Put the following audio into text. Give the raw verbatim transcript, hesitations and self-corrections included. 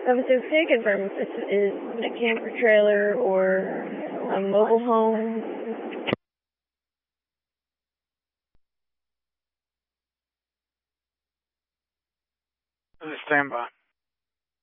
Um, so can you confirm if this is a camper trailer or a mobile home? Stand by.